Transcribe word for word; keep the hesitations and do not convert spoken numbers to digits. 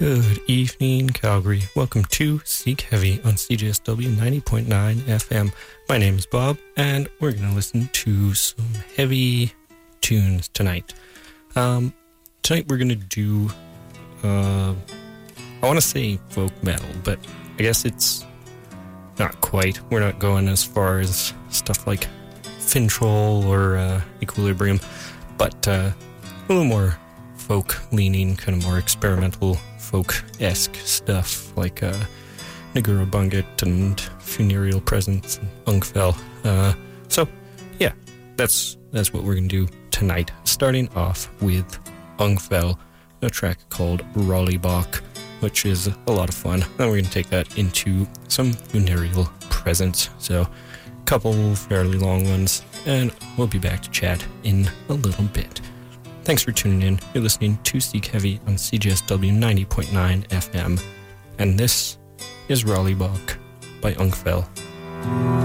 Good evening, Calgary. Welcome to Seek Heavy on C J S W ninety point nine F M. My name is Bob, and we're going to listen to some heavy tunes tonight. Um, tonight we're going to do, uh, I want to say folk metal, but I guess it's not quite. We're not going as far as stuff like Fintroll or uh, Equilibrium, but uh, a little more folk-leaning, kind of more experimental folk-esque stuff like uh, Nagura Bunget and Funereal Presence and Ungfell. Uh, so, yeah, that's that's what we're going to do tonight. Starting off with Ungfell, a track called Rollibach, which is a lot of fun. And we're going to take that into some Funereal Presence. So, a couple fairly long ones, and we'll be back to chat in a little bit. Thanks for tuning in. You're listening to Seek Heavy on C J S W ninety point nine F M. And this is Rollibach by Ungfell.